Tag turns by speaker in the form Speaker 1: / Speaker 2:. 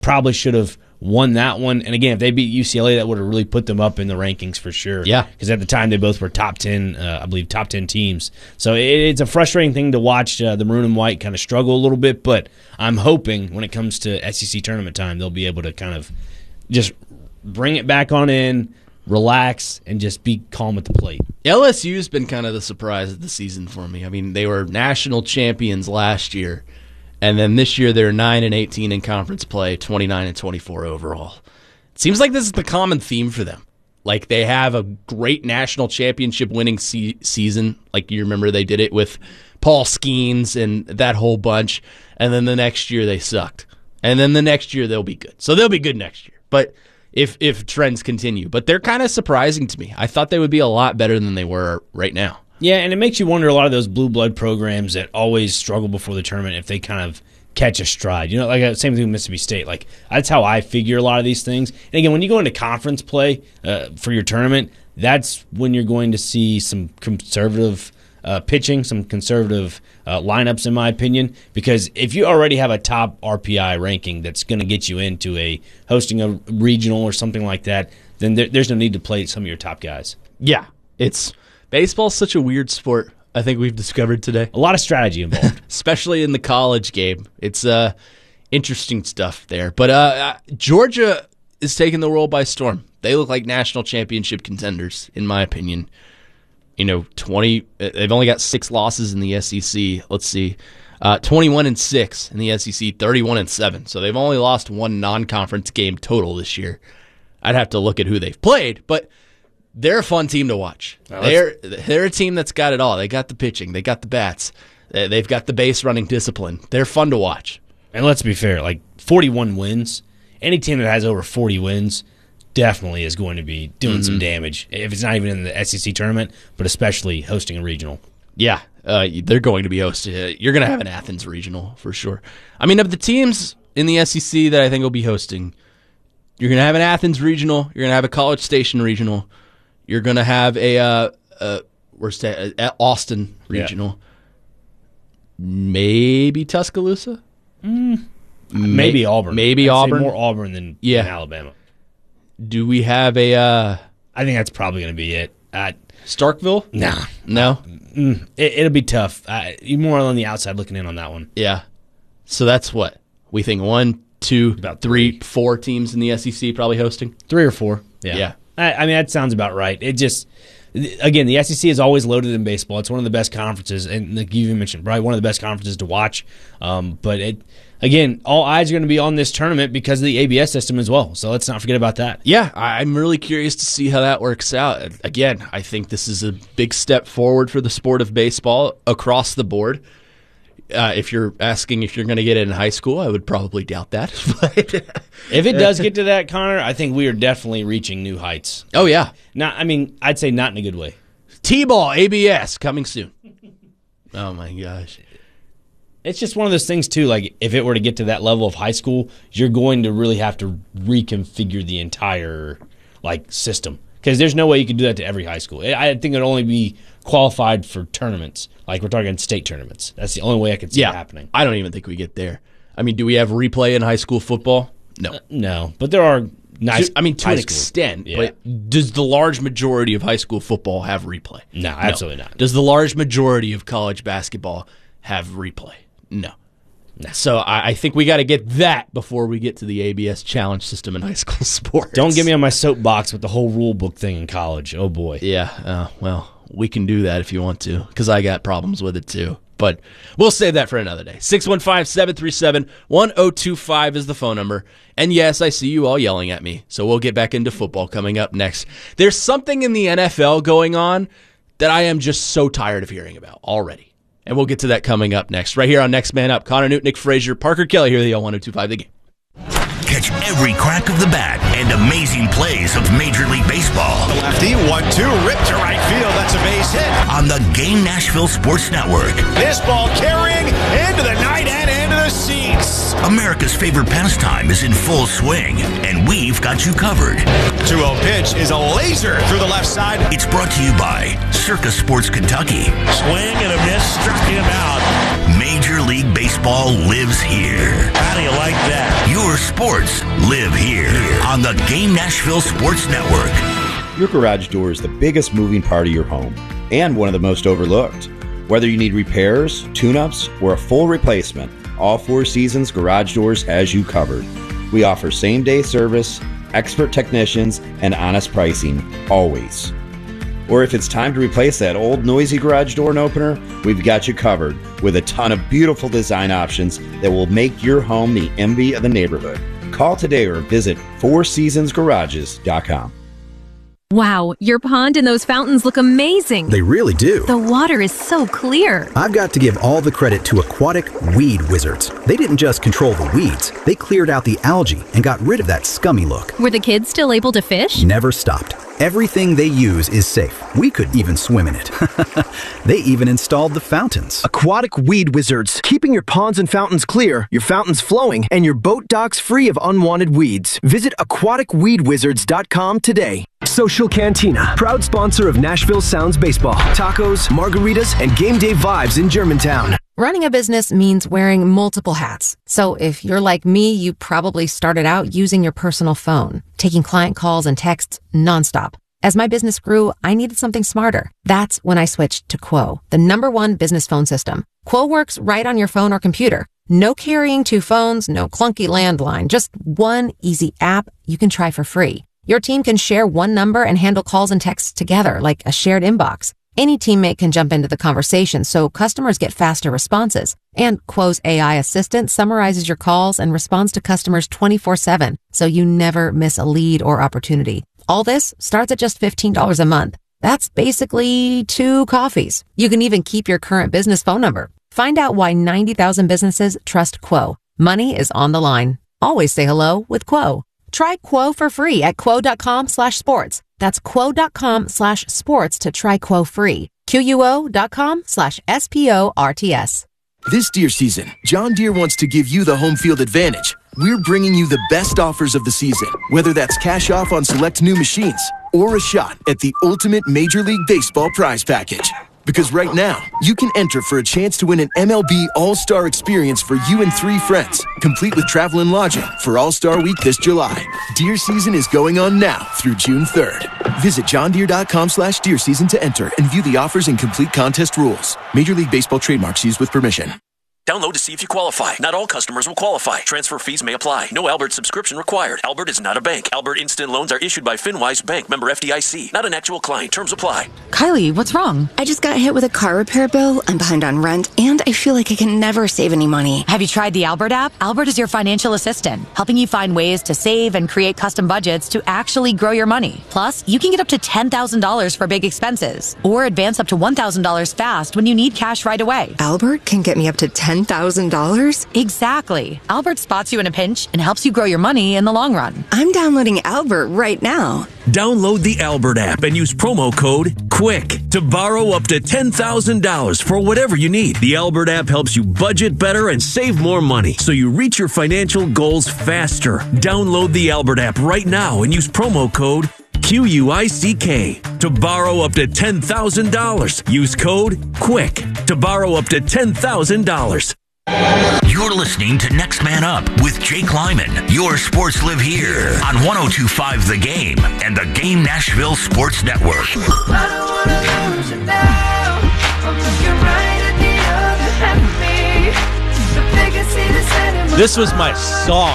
Speaker 1: probably should have won that one. And again, if they beat UCLA, that would have really put them up in the rankings for sure.
Speaker 2: Yeah.
Speaker 1: Because at the time, they both were top 10, I believe, top 10 teams. So it's a frustrating thing to watch the maroon and white kind of struggle a little bit, but I'm hoping when it comes to SEC tournament time, they'll be able to kind of just bring it back on in, relax, and just be calm at the plate.
Speaker 2: LSU's been kind of the surprise of the season for me. I mean, they were national champions last year, and then this year they're 9-18 in conference play, 29-24 overall. It seems like this is the common theme for them. Like, they have a great national championship winning season. Like, you remember they did it with Paul Skeens and that whole bunch, and then the next year they sucked. And then the next year they'll be good. So they'll be good next year. But if trends continue. But they're kind of surprising to me. I thought they would be a lot better than they were right now.
Speaker 1: Yeah, and it makes you wonder a lot of those blue blood programs that always struggle before the tournament if they kind of catch a stride. You know, like same thing with Mississippi State. Like, that's how I figure a lot of these things. And again, when you go into conference play for your tournament, that's when you're going to see some conservative pitching, some conservative lineups, in my opinion, because if you already have a top RPI ranking that's going to get you into hosting a regional or something like that, then there's no need to play some of your top guys.
Speaker 2: Yeah, baseball's such a weird sport, I think we've discovered today.
Speaker 1: A lot of strategy involved.
Speaker 2: Especially in the college game. It's interesting stuff there. But Georgia is taking the world by storm. They look like national championship contenders, in my opinion. You know, they've only got 6 losses in the SEC. Let's see. 21-6 in the SEC, 31-7. So they've only lost 1 non-conference game total this year. I'd have to look at who they've played, but they're a fun team to watch. They're a team that's got it all. They got the pitching. They got the bats. They've got the base running discipline. They're fun to watch.
Speaker 1: And let's be fair, like 41 wins, any team that has over 40 wins definitely is going to be doing some damage, if it's not even in the SEC tournament, but especially hosting a regional.
Speaker 2: Yeah, they're going to be hosted. You're going to have an Athens regional for sure. I mean, of the teams in the SEC that I think will be hosting, you're going to have an Athens regional. You're going to have a College Station regional. You're going to have Austin regional. Yeah. Maybe Tuscaloosa?
Speaker 1: Maybe Auburn.
Speaker 2: Maybe
Speaker 1: I'd
Speaker 2: Auburn.
Speaker 1: say more Auburn than Alabama.
Speaker 2: Do we have
Speaker 1: I think that's probably going to be it.
Speaker 2: Starkville?
Speaker 1: Nah.
Speaker 2: No?
Speaker 1: It'll be tough. You're more on the outside looking in on that one.
Speaker 2: Yeah. So that's what? We think 1, 2, about 3, 4 teams in the SEC probably hosting?
Speaker 1: 3 or 4. Yeah. I mean, that sounds about right. It just, again, the SEC is always loaded in baseball. It's one of the best conferences, and like you even mentioned, probably one of the best conferences to watch. But again, all eyes are going to be on this tournament because of the ABS system as well. So let's not forget about that.
Speaker 2: Yeah, I'm really curious to see how that works out. Again, I think this is a big step forward for the sport of baseball across the board. If you're asking if you're going to get it in high school, I would probably doubt that.
Speaker 1: If it does get to that, Connor, I think we are definitely reaching new heights.
Speaker 2: Oh, yeah.
Speaker 1: I'd say not in a good way.
Speaker 2: T-ball, ABS, coming soon. Oh, my gosh.
Speaker 1: It's just one of those things, too, like if it were to get to that level of high school, you're going to really have to reconfigure the entire system. Because there's no way you can do that to every high school. I think it would only be qualified for tournaments. Like we're talking state tournaments. That's the only way I could see it happening.
Speaker 2: I don't even think we get there. I mean, do we have replay in high school football? No.
Speaker 1: No, but there are nice.
Speaker 2: To an extent, but does the large majority of high school football have replay?
Speaker 1: No, absolutely not.
Speaker 2: Does the large majority of college basketball have replay? No. So I think we got to get that before we get to the ABS challenge system in high school sports.
Speaker 1: Don't get me on my soapbox with the whole rule book thing in college. Oh, boy.
Speaker 2: Yeah, well, we can do that if you want to, because I got problems with it too. But we'll save that for another day. 615-737-1025 is the phone number. And yes, I see you all yelling at me, so we'll get back into football coming up next. There's something in the NFL going on that I am just so tired of hearing about already. And we'll get to that coming up next. Right here on Next Man Up, Connor Newton, Nick Frazier, Parker Kelly here at the L1025 The Game.
Speaker 3: Catch every crack of the bat and amazing plays of Major League Baseball.
Speaker 4: The lefty, 1-2, ripped to right field. That's a base hit.
Speaker 3: On the Game Nashville Sports Network.
Speaker 4: This ball carrying into the night and into the seats.
Speaker 3: America's favorite pastime is in full swing, and we've got you covered.
Speaker 4: 2-0 pitch is a laser through the left side.
Speaker 3: It's brought to you by Circus Sports Kentucky.
Speaker 5: Swing and a miss, struck him out.
Speaker 3: Made Major League Baseball lives here.
Speaker 4: How do you like that?
Speaker 3: Your sports live here on the Game Nashville Sports Network.
Speaker 5: Your garage door is the biggest moving part of your home and one of the most overlooked. Whether you need repairs, tune-ups, or a full replacement, all Four Seasons Garage Doors has you covered. We offer same-day service, expert technicians, and honest pricing, always. Or if it's time to replace that old noisy garage door opener, we've got you covered with a ton of beautiful design options that will make your home the envy of the neighborhood. Call today or visit fourseasonsgarages.com.
Speaker 6: Wow, your pond and those fountains look amazing.
Speaker 7: They really do.
Speaker 6: The water is so clear.
Speaker 7: I've got to give all the credit to Aquatic Weed Wizards. They didn't just control the weeds, they cleared out the algae and got rid of that scummy look.
Speaker 6: Were the kids still able to fish?
Speaker 7: Never stopped. Everything they use is safe. We could even swim in it. They even installed the fountains.
Speaker 8: Aquatic Weed Wizards, keeping your ponds and fountains clear, your fountains flowing, and your boat docks free of unwanted weeds. Visit aquaticweedwizards.com today. Social Cantina, proud sponsor of Nashville Sounds Baseball. Tacos, margaritas, and game day vibes in Germantown.
Speaker 9: Running a business means wearing multiple hats. So if you're like me, you probably started out using your personal phone, taking client calls and texts nonstop. As my business grew, I needed something smarter. That's when I switched to Quo, the #1 business phone system. Quo works right on your phone or computer. No carrying 2 phones, no clunky landline, just one easy app you can try for free. Your team can share one number and handle calls and texts together like a shared inbox. Any teammate can jump into the conversation so customers get faster responses. And Quo's AI assistant summarizes your calls and responds to customers 24/7, so you never miss a lead or opportunity. All this starts at just $15 a month. That's basically 2 coffees. You can even keep your current business phone number. Find out why 90,000 businesses trust Quo. Money is on the line. Always say hello with Quo. Try Quo for free at quo.com/sports. That's quo.com/sports to try Quo free. QUO.com/SPORTS.
Speaker 8: This deer season, John Deere wants to give you the home field advantage. We're bringing you the best offers of the season, whether that's cash off on select new machines or a shot at the ultimate Major League Baseball prize package. Because right now, you can enter for a chance to win an MLB All-Star experience for you and 3 friends, complete with travel and lodging for All-Star Week this July. Deer season is going on now through June 3rd. Visit johndeere.com/deer season to enter and view the offers and complete contest rules. Major League Baseball trademarks used with permission.
Speaker 10: Download to see if you qualify. Not all customers will qualify. Transfer fees may apply. No Albert subscription required. Albert is not a bank. Albert Instant Loans are issued by FinWise Bank, member FDIC. Not an actual client. Terms apply.
Speaker 11: Kylie, what's wrong? I just got hit with a car repair bill. I'm behind on rent, and I feel like I can never save any money.
Speaker 12: Have you tried the Albert app? Albert is your financial assistant, helping you find ways to save and create custom budgets to actually grow your money. Plus, you can get up to $10,000 for big expenses, or advance up to $1,000 fast when you need cash right away.
Speaker 11: Albert can get me up to $10,000?
Speaker 12: Exactly. Albert spots you in a pinch and helps you grow your money in the long run.
Speaker 11: I'm downloading Albert right now.
Speaker 13: Download the Albert app and use promo code QUICK to borrow up to $10,000 for whatever you need. The Albert app helps you budget better and save more money so you reach your financial goals faster. Download the Albert app right now and use promo code QUICK to borrow up to $10,000. Use code QUICK to borrow up to $10,000.
Speaker 3: You're listening to Next Man Up with Jake Lyman. Your sports live here on 102.5 The Game and the Game Nashville Sports Network.
Speaker 1: This was my song.